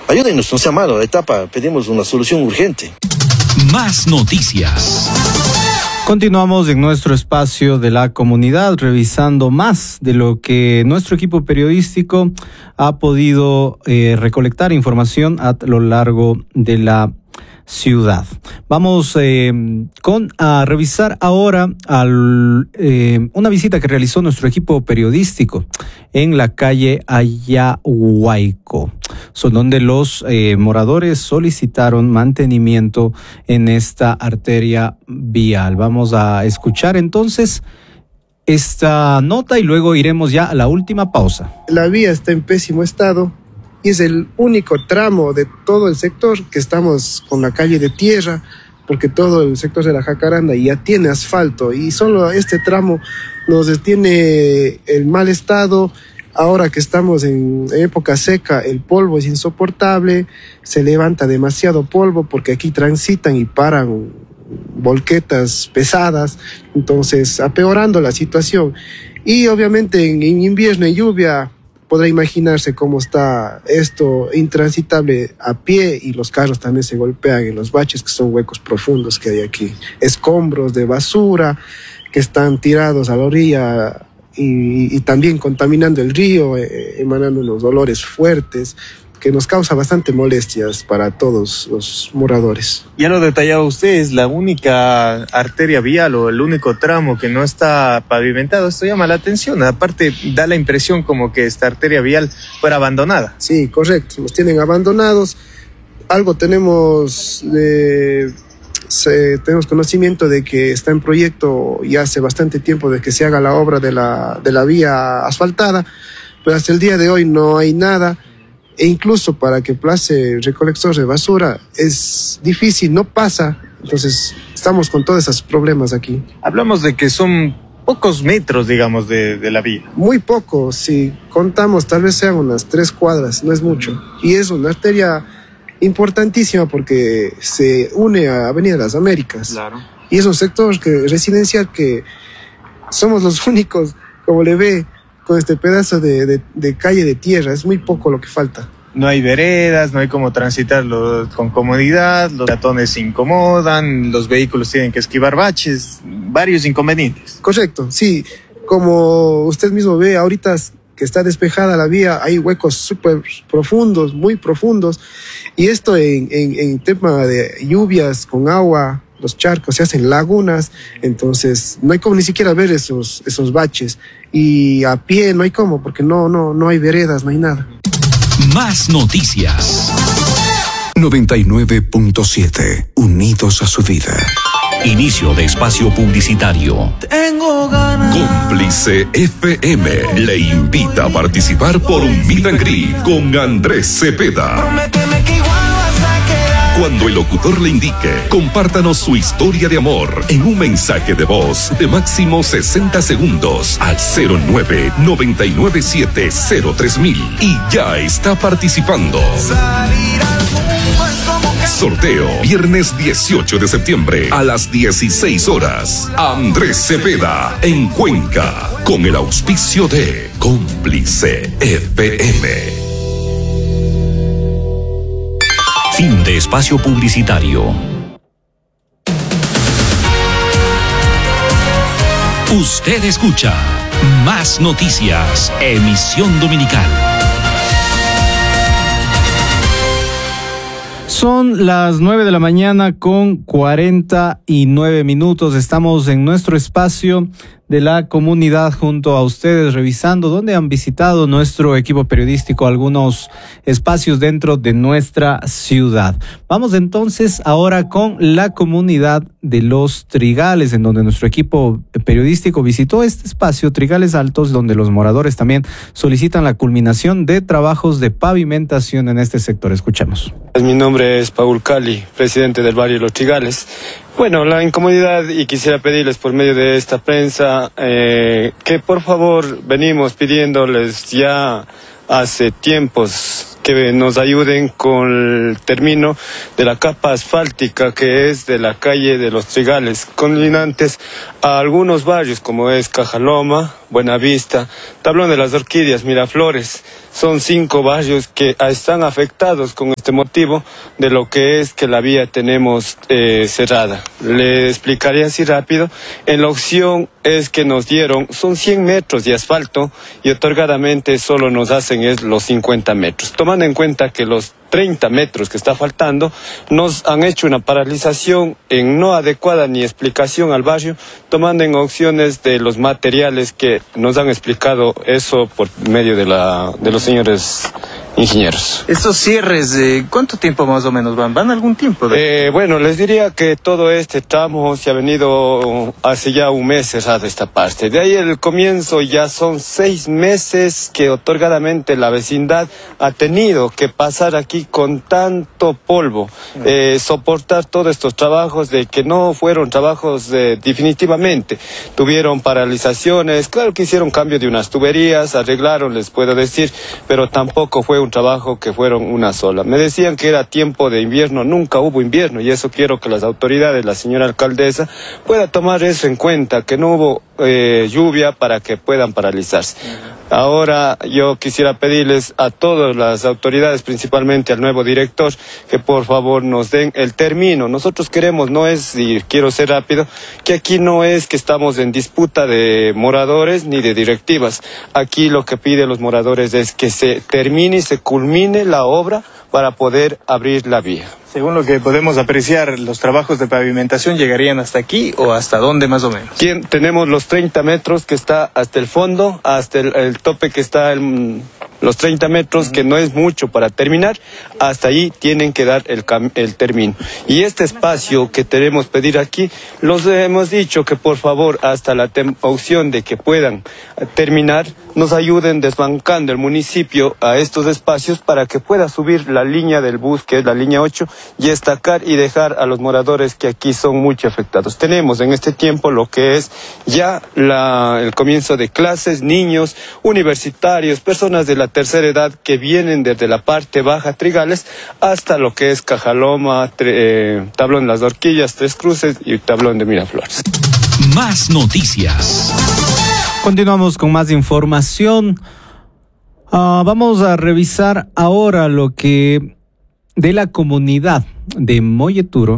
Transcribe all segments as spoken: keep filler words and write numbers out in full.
ayúdenos, no sea malo, la etapa, pedimos una solución urgente. Más noticias. Continuamos en nuestro espacio de la comunidad, revisando más de lo que nuestro equipo periodístico ha podido eh, recolectar información a lo largo de la ciudad. Vamos eh, con a revisar ahora al, eh, una visita que realizó nuestro equipo periodístico en la calle Ayahuayco, son donde los eh, moradores solicitaron mantenimiento en esta arteria vial. Vamos a escuchar entonces esta nota y luego iremos ya a la última pausa. La vía está en pésimo estado. Y es el único tramo de todo el sector que estamos con la calle de tierra, porque todo el sector de la Jacaranda ya tiene asfalto y solo este tramo nos detiene el mal estado. Ahora que estamos en época seca, el polvo es insoportable, se levanta demasiado polvo porque aquí transitan y paran volquetas pesadas, entonces apeorando la situación. Y obviamente en, en invierno y lluvia, podrá imaginarse cómo está esto intransitable a pie y los carros también se golpean en los baches, que son huecos profundos que hay aquí. Escombros de basura que están tirados a la orilla y, y también contaminando el río, eh, emanando unos olores fuertes que nos causa bastante molestias para todos los moradores. Ya lo detallaba usted, es la única arteria vial o el único tramo que no está pavimentado. Esto llama la atención, aparte da la impresión como que esta arteria vial fuera abandonada. Sí, correcto, nos tienen abandonados. Algo tenemos de... Se, tenemos conocimiento de que está en proyecto ya hace bastante tiempo de que se haga la obra de la, de la vía asfaltada, pero hasta el día de hoy no hay nada. E incluso para que place el recolector de basura es difícil, no pasa. Entonces estamos con todos esos problemas aquí. Hablamos de que son pocos metros, digamos, de, de la vía. Muy poco, si contamos tal vez sean unas tres cuadras, no es mucho. Y es una arteria importantísima porque se une a Avenida Las Américas. Claro. Y es un sector que, residencial que somos los únicos, como le ve, con este pedazo de, de, de calle de tierra. Es muy poco lo que falta. No hay veredas, no hay cómo transitarlo con comodidad, los peatones se incomodan, los vehículos tienen que esquivar baches, varios inconvenientes. Correcto, sí. Como usted mismo ve, ahorita que está despejada la vía, hay huecos súper profundos, muy profundos. Y esto en, en, en tema de lluvias con agua, los charcos se hacen lagunas, entonces no hay como ni siquiera ver esos, esos baches. Y a pie no hay cómo, porque no, no, no hay veredas, no hay nada. Más noticias. noventa y nueve punto siete, unidos a su vida. Inicio de espacio publicitario. Tengo ganas. Cómplice F M le invita a participar por un meet and greet con Andrés Cepeda. Prométeme que igual vas a quedar. Cuando el locutor le indique, compártanos su historia de amor en un mensaje de voz de máximo sesenta segundos al cero nueve nueve nueve siete cero tres mil y ya está participando. Salir al mundo es como que... Sorteo, viernes dieciocho de septiembre a las dieciséis horas. Andrés Cepeda en Cuenca, con el auspicio de Cómplice F M. Fin de espacio publicitario. Usted escucha Más Noticias, emisión dominical. Son las nueve de la mañana con cuarenta y nueve minutos. Estamos en nuestro espacio de la comunidad junto a ustedes, revisando dónde han visitado nuestro equipo periodístico algunos espacios dentro de nuestra ciudad. Vamos entonces ahora con la comunidad de Los Trigales, en donde nuestro equipo periodístico visitó este espacio, Trigales Altos, donde los moradores también solicitan la culminación de trabajos de pavimentación en este sector. Escuchemos. Mi nombre es Paul Cali, presidente del barrio Los Trigales. Bueno, la incomodidad, y quisiera pedirles por medio de esta prensa eh, que por favor venimos pidiéndoles ya hace tiempos que nos ayuden con el término de la capa asfáltica que es de la calle de Los Trigales, conlinantes a algunos barrios como es Cajaloma, Buenavista, Tablón de las Orquídeas, Miraflores. Son cinco barrios que están afectados con este motivo de lo que es que la vía tenemos eh, cerrada. Le explicaré así rápido. En la opción es que nos dieron, son cien metros de asfalto y otorgadamente solo nos hacen es los cincuenta metros. Tomando en cuenta que los treinta metros que está faltando, nos han hecho una paralización en no adecuada ni explicación al barrio, tomando en opciones de los materiales que nos han explicado eso por medio de, la, de los señores ingenieros. Estos cierres, eh, ¿cuánto tiempo más o menos van? ¿Van algún tiempo? De... Eh, bueno, les diría que todo este tramo se ha venido hace ya un mes cerrada esta parte. De ahí el comienzo ya son seis meses que otorgadamente la vecindad ha tenido que pasar aquí con tanto polvo, eh, soportar todos estos trabajos de que no fueron trabajos eh, definitivamente. Tuvieron paralizaciones, claro que hicieron cambio de unas tuberías, arreglaron, les puedo decir, pero tampoco fue un trabajo que fueron una sola. Me decían que era tiempo de invierno, nunca hubo invierno y eso quiero que las autoridades, la señora alcaldesa, pueda tomar eso en cuenta, que no hubo eh, lluvia para que puedan paralizarse. Ahora yo quisiera pedirles a todas las autoridades, principalmente al nuevo director, que por favor nos den el término. Nosotros queremos, no es, y quiero ser rápido, que aquí no es que estamos en disputa de moradores ni de directivas. Aquí lo que piden los moradores es que se termine y se culmine la obra para poder abrir la vía. Según lo que podemos apreciar, ¿los trabajos de pavimentación llegarían hasta aquí o hasta dónde más o menos? Tien, tenemos los treinta metros que está hasta el fondo, hasta el, el tope que está en los treinta metros, uh-huh. que no es mucho para terminar, hasta ahí tienen que dar el, el término. Y este espacio que queremos pedir aquí, los hemos dicho que por favor hasta la opción de que puedan terminar, nos ayuden desbancando el municipio a estos espacios para que pueda subir la línea del bus, que es la línea ocho, y estacar y dejar a los moradores que aquí son mucho afectados. Tenemos en este tiempo lo que es ya la, el comienzo de clases, niños, universitarios, personas de la tercera edad que vienen desde la parte baja Trigales hasta lo que es Cajaloma, tre, eh, Tablón de las Orquídeas, Tres Cruces y Tablón de Miraflores. Más noticias. Continuamos con más información. Uh, vamos a revisar ahora lo que de la comunidad de Molleturo.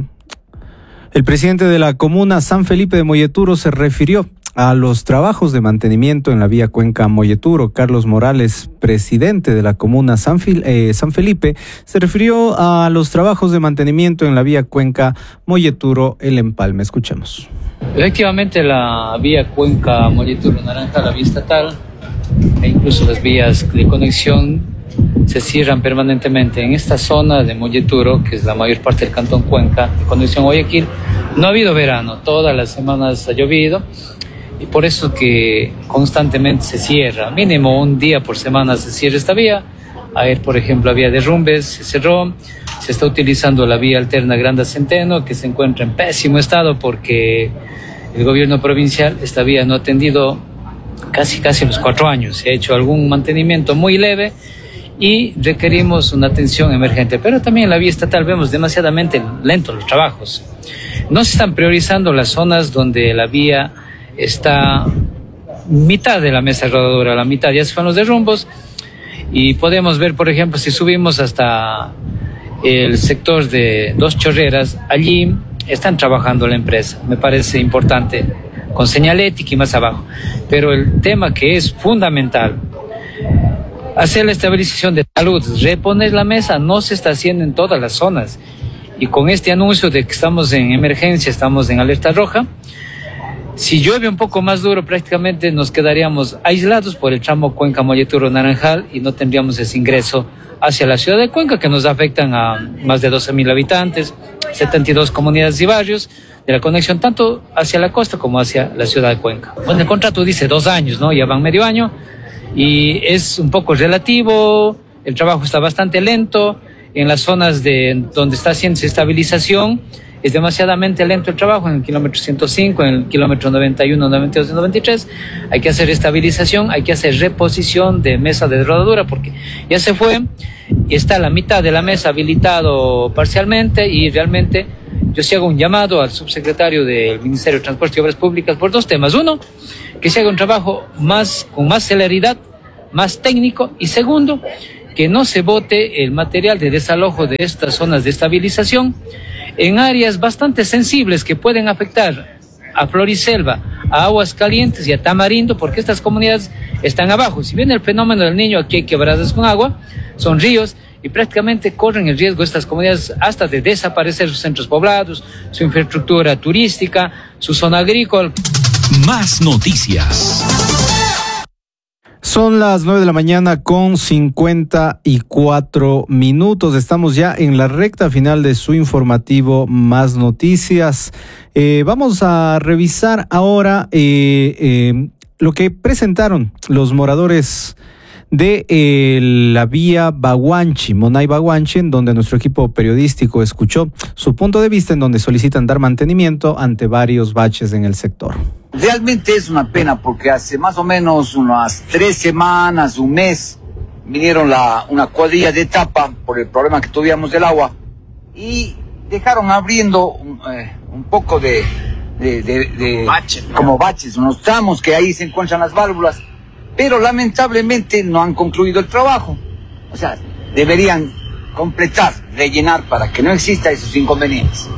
El presidente de la comuna San Felipe de Molleturo se refirió a los trabajos de mantenimiento en la vía Cuenca Molleturo. Carlos Morales, presidente de la comuna San, Fil- eh, San Felipe, se refirió a los trabajos de mantenimiento en la vía Cuenca Molleturo El Empalme. Escuchemos. Efectivamente, la vía Cuenca Molleturo Naranjal, la vía estatal, e incluso las vías de conexión se cierran permanentemente. En esta zona de Molleturo, que es la mayor parte del cantón Cuenca, de conexión Guayaquil, no ha habido verano, todas las semanas ha llovido y por eso que constantemente se cierra, mínimo un día por semana se cierra esta vía. Ayer, por ejemplo, había derrumbes, se cerró. Se está utilizando la vía alterna Granda Centeno, que se encuentra en pésimo estado porque el gobierno provincial esta vía no ha atendido casi casi los cuatro años. Se ha hecho algún mantenimiento muy leve y requerimos una atención emergente. Pero también en la vía estatal vemos demasiadamente lentos los trabajos. No se están priorizando las zonas donde la vía está mitad de la mesa rodadora, la mitad ya se fueron los derrumbos. Y podemos ver, por ejemplo, si subimos hasta el sector de Dos Chorreras, allí están trabajando la empresa. Me parece importante, con señalética y más abajo. Pero el tema que es fundamental, hacer la estabilización de salud, reponer la mesa, no se está haciendo en todas las zonas. Y con este anuncio de que estamos en emergencia, estamos en alerta roja, si llueve un poco más duro, prácticamente nos quedaríamos aislados por el tramo Cuenca Molleturo Naranjal y no tendríamos ese ingreso hacia la ciudad de Cuenca, que nos afectan a más de doce mil habitantes, setenta y dos comunidades y barrios de la conexión tanto hacia la costa como hacia la ciudad de Cuenca. Bueno, el contrato dice dos años, ¿no? Ya van medio año y es un poco relativo, el trabajo está bastante lento, en las zonas de donde está haciendo estabilización es demasiadamente lento el trabajo, en el kilómetro ciento cinco, en el kilómetro noventa y uno, noventa y dos y noventa y tres. Hay que hacer estabilización, hay que hacer reposición de mesa de rodadura porque ya se fue, está la mitad de la mesa habilitado parcialmente y realmente yo sí hago un llamado al subsecretario del Ministerio de Transporte y Obras Públicas por dos temas. Uno, que se haga un trabajo más, con más celeridad, más técnico, y segundo, que no se bote el material de desalojo de estas zonas de estabilización en áreas bastante sensibles que pueden afectar a Floriselva, a Aguascalientes y a Tamarindo, porque estas comunidades están abajo. Si bien el fenómeno del Niño, aquí hay quebradas con agua, son ríos, y prácticamente corren el riesgo estas comunidades hasta de desaparecer sus centros poblados, su infraestructura turística, su zona agrícola. Más noticias. Son las nueve de la mañana con cincuenta y cuatro minutos. Estamos ya en la recta final de su informativo Más Noticias. Eh, vamos a revisar ahora eh, eh, lo que presentaron los moradores de eh, la vía Baguanchi, Monay Baguanchi, en donde nuestro equipo periodístico escuchó su punto de vista, en donde solicitan dar mantenimiento ante varios baches en el sector. Realmente es una pena porque hace más o menos unas tres semanas, un mes, vinieron la, una cuadrilla de etapa por el problema que tuvimos del agua y dejaron abriendo un, eh, un poco de, de, de, de baches, ¿no? Como baches, unos tramos que ahí se encuentran las válvulas, pero lamentablemente no han concluido el trabajo. O sea, deberían completar, rellenar para que no exista esos inconvenientes.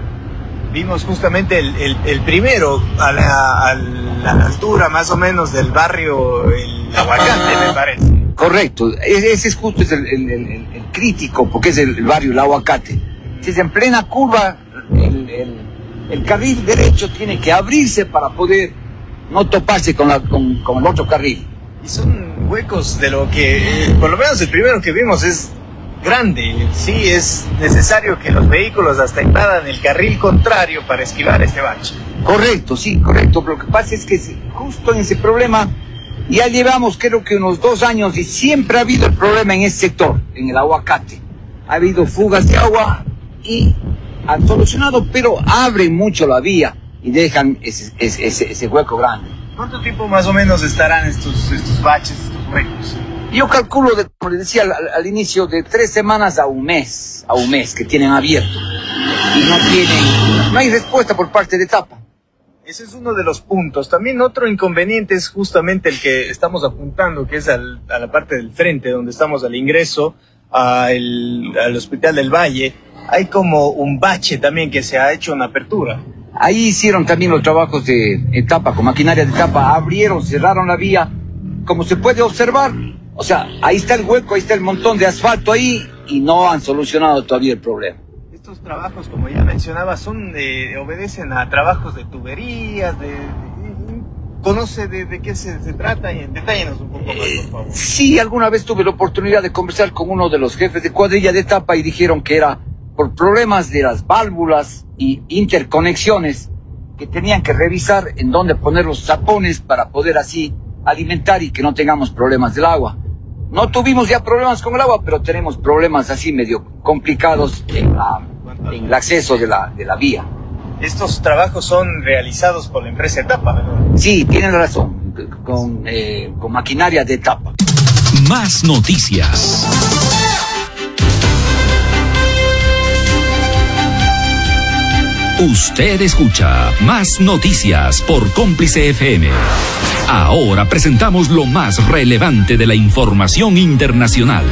Vimos justamente el, el, el primero a la, a la altura más o menos del barrio El Aguacate, me parece. Correcto, ese es justo es el, el, el, el crítico, porque es el, el barrio El Aguacate. Si es en plena curva, el, el, el carril derecho tiene que abrirse para poder no toparse con, la, con, con el otro carril. Y son huecos de lo que, eh, por lo menos el primero que vimos es grande. Sí, es necesario que los vehículos hasta invadan el carril contrario para esquivar este bache. Correcto, sí, correcto. Pero lo que pasa es que justo en ese problema ya llevamos creo que unos dos años y siempre ha habido el problema en ese sector, en el Aguacate. Ha habido fugas de agua y han solucionado, pero abren mucho la vía y dejan ese, ese, ese, ese hueco grande. ¿Cuánto tiempo más o menos estarán estos, estos baches, estos huecos? Yo calculo, de, como les decía al, al inicio, de tres semanas a un mes, a un mes que tienen abierto. Y no tienen, no hay respuesta por parte de etapa. Ese es uno de los puntos. También otro inconveniente es justamente el que estamos apuntando, que es al, a la parte del frente, donde estamos al ingreso a el, al Hospital del Valle. Hay como un bache también que se ha hecho una apertura. Ahí hicieron también los trabajos de etapa, con maquinaria de etapa, abrieron, cerraron la vía. Como se puede observar, o sea, ahí está el hueco, ahí está el montón de asfalto ahí y no han solucionado todavía el problema. Estos trabajos, como ya mencionaba, son de, obedecen a trabajos de tuberías, de, de, de ¿conoce de, de qué se, se trata? Y detállanos un poco más, por favor. Sí, alguna vez tuve la oportunidad de conversar con uno de los jefes de cuadrilla de etapa y dijeron que era por problemas de las válvulas y interconexiones que tenían que revisar en dónde poner los tapones para poder así alimentar y que no tengamos problemas del agua. No tuvimos ya problemas con el agua, pero tenemos problemas así medio complicados en, la, en el acceso de la, de la vía. Estos trabajos son realizados por la empresa Etapa, ¿verdad? Sí, tienen razón, con, eh, con maquinaria de Etapa. Más noticias. Usted escucha Más Noticias por Cómplice F M. Ahora presentamos lo más relevante de la información internacional.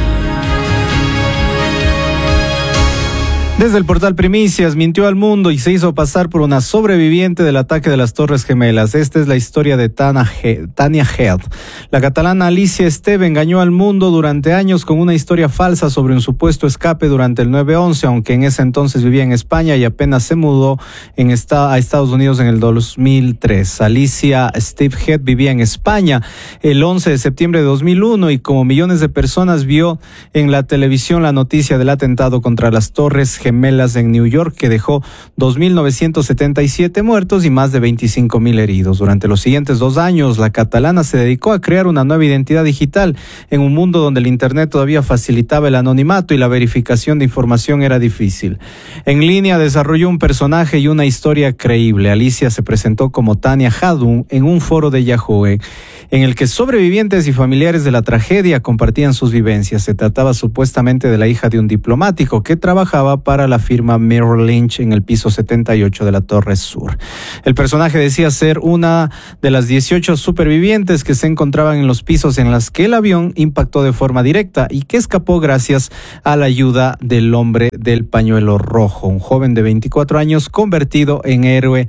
Desde el portal Primicias, mintió al mundo y se hizo pasar por una sobreviviente del ataque de las Torres Gemelas. Esta es la historia de Tania Head. La catalana Alicia Esteve engañó al mundo durante años con una historia falsa sobre un supuesto escape durante el nueve once, aunque en ese entonces vivía en España y apenas se mudó en esta, a Estados Unidos en el dos mil tres. Alicia Steve Head vivía en España el once de septiembre de dos mil uno y como millones de personas vio en la televisión la noticia del atentado contra las Torres Gemelas Gemelas en New York, que dejó dos mil novecientos setenta y siete muertos y más de veinticinco mil heridos. Durante los siguientes dos años, la catalana se dedicó a crear una nueva identidad digital en un mundo donde el Internet todavía facilitaba el anonimato y la verificación de información era difícil. En línea desarrolló un personaje y una historia creíble. Alicia se presentó como Tania Hadun en un foro de Yahoo, en el que sobrevivientes y familiares de la tragedia compartían sus vivencias. Se trataba supuestamente de la hija de un diplomático que trabajaba para para la firma Merrill Lynch en el piso setenta y ocho de la Torre Sur. El personaje decía ser una de las dieciocho supervivientes que se encontraban en los pisos en las que el avión impactó de forma directa y que escapó gracias a la ayuda del hombre del pañuelo rojo, un joven de veinticuatro años convertido en héroe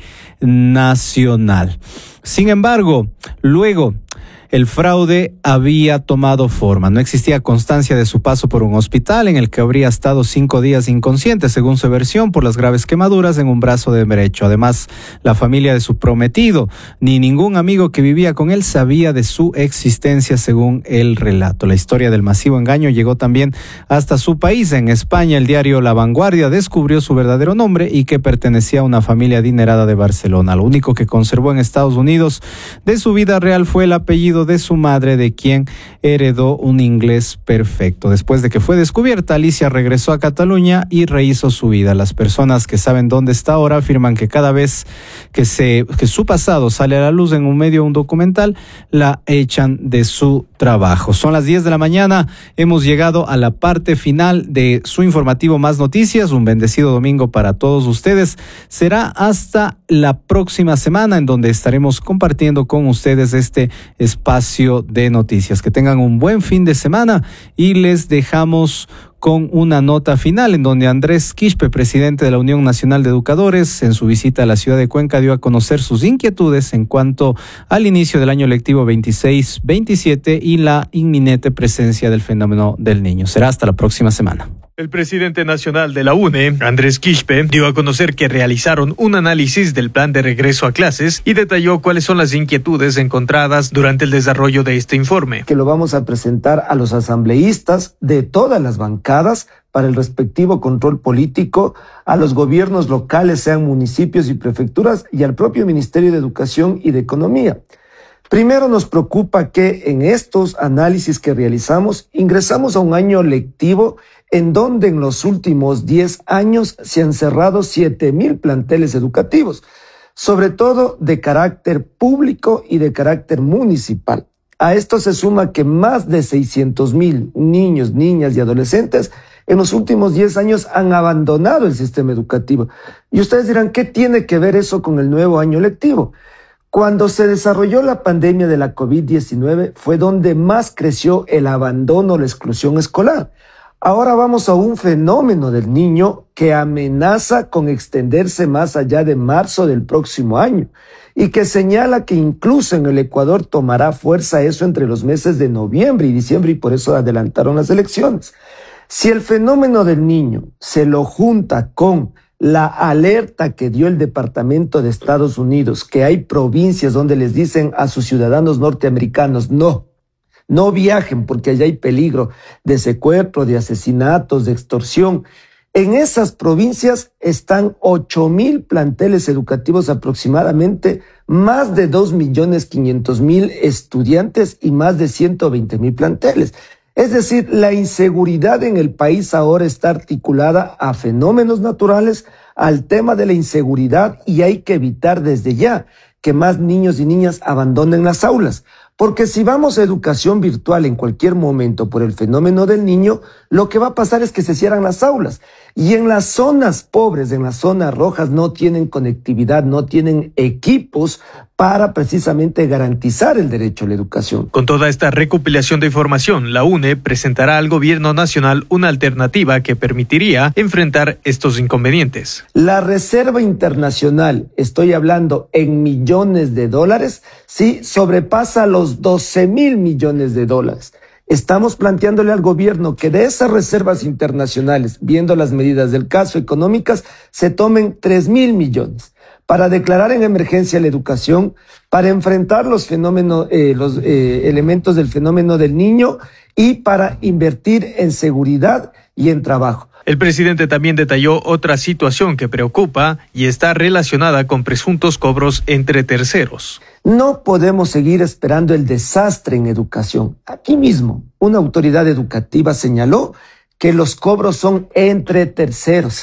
nacional. Sin embargo, luego el fraude había tomado forma. No existía constancia de su paso por un hospital en el que habría estado cinco días inconsciente, según su versión, por las graves quemaduras en un brazo derecho. Además, la familia de su prometido, ni ningún amigo que vivía con él sabía de su existencia, según el relato. La historia del masivo engaño llegó también hasta su país. En España, el diario La Vanguardia descubrió su verdadero nombre y que pertenecía a una familia adinerada de Barcelona. Lo único que conservó en Estados Unidos de su vida real fue el apellido de su madre, de quien heredó un inglés perfecto. Después de que fue descubierta, Alicia regresó a Cataluña y rehizo su vida. Las personas que saben dónde está ahora afirman que cada vez que, se, que su pasado sale a la luz en un medio o un documental, la echan de su trabajo. Son las diez de la mañana, hemos llegado a la parte final de su informativo Más Noticias. Un bendecido domingo para todos ustedes. Será hasta la próxima semana, en donde estaremos compartiendo con ustedes este espacio de noticias. Que tengan un buen fin de semana y les dejamos con una nota final en donde Andrés Quispe, presidente de la Unión Nacional de Educadores, en su visita a la ciudad de Cuenca dio a conocer sus inquietudes en cuanto al inicio del año lectivo veintiséis veintisiete y la inminente presencia del fenómeno del niño. Será hasta la próxima semana. El presidente nacional de la U N E, Andrés Quispe, dio a conocer que realizaron un análisis del plan de regreso a clases y detalló cuáles son las inquietudes encontradas durante el desarrollo de este informe. Que lo vamos a presentar a los asambleístas de todas las bancadas para el respectivo control político, a los gobiernos locales, sean municipios y prefecturas, y al propio Ministerio de Educación y de Economía. Primero nos preocupa que en estos análisis que realizamos ingresamos a un año lectivo en donde en los últimos diez años se han cerrado siete mil planteles educativos, sobre todo de carácter público y de carácter municipal. A esto se suma que más de seiscientos mil niños, niñas y adolescentes en los últimos diez años han abandonado el sistema educativo. Y ustedes dirán, ¿qué tiene que ver eso con el nuevo año lectivo? Cuando se desarrolló la pandemia de la COVID diecinueve fue donde más creció el abandono o la exclusión escolar. Ahora vamos a un fenómeno del niño que amenaza con extenderse más allá de marzo del próximo año y que señala que incluso en el Ecuador tomará fuerza eso entre los meses de noviembre y diciembre, y por eso adelantaron las elecciones. Si el fenómeno del niño se lo junta con la alerta que dio el Departamento de Estados Unidos, que hay provincias donde les dicen a sus ciudadanos norteamericanos, no, no viajen porque allá hay peligro de secuestro, de asesinatos, de extorsión. En esas provincias están ocho mil planteles educativos aproximadamente, más de dos millones quinientos mil estudiantes y más de ciento veinte mil planteles. Es decir, la inseguridad en el país ahora está articulada a fenómenos naturales, al tema de la inseguridad, y hay que evitar desde ya que más niños y niñas abandonen las aulas. Porque si vamos a educación virtual en cualquier momento por el fenómeno del niño, lo que va a pasar es que se cierran las aulas. Y en las zonas pobres, en las zonas rojas, no tienen conectividad, no tienen equipos para precisamente garantizar el derecho a la educación. Con toda esta recopilación de información, la U N E presentará al gobierno nacional una alternativa que permitiría enfrentar estos inconvenientes. La reserva internacional, estoy hablando en millones de dólares, sí, sobrepasa los doce mil millones de dólares. Estamos planteándole al gobierno que de esas reservas internacionales, viendo las medidas del caso económicas, se tomen tres mil millones para declarar en emergencia la educación, para enfrentar los fenómenos, eh, los eh, elementos del fenómeno del niño y para invertir en seguridad y en trabajo. El presidente también detalló otra situación que preocupa y está relacionada con presuntos cobros entre terceros. No podemos seguir esperando el desastre en educación. Aquí mismo, una autoridad educativa señaló que los cobros son entre terceros.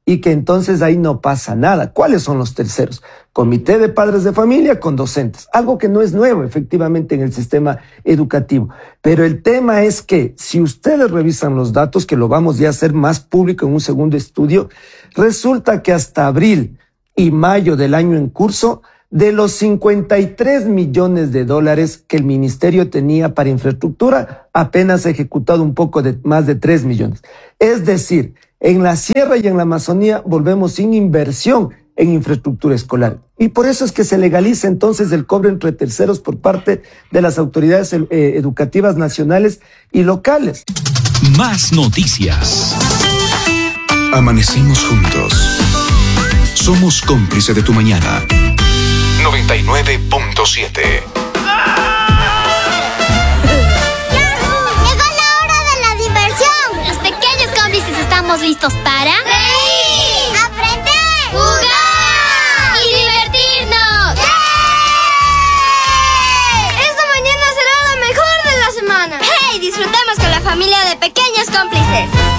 y que entonces ahí no pasa nada. ¿Cuáles son los terceros? Comité de padres de familia con docentes, algo que no es nuevo efectivamente en el sistema educativo. Pero el tema es que si ustedes revisan los datos, que lo vamos ya a hacer más público en un segundo estudio, resulta que hasta abril y mayo del año en curso, de los cincuenta y tres millones de dólares que el ministerio tenía para infraestructura, apenas ha ejecutado un poco de más de tres millones. Es decir, en la sierra y en la Amazonía volvemos sin inversión en infraestructura escolar. Y por eso es que se legaliza entonces el cobro entre terceros por parte de las autoridades eh, educativas nacionales y locales. Más noticias. Amanecimos juntos. Somos cómplice de tu mañana. noventa y nueve punto siete. ¿Estamos listos para? ¡Sí! ¡Aprender! ¡Jugar! ¡Y divertirnos! ¡Sí! Esta mañana será la mejor de la semana. ¡Hey! Disfrutamos con la familia de Pequeños Cómplices.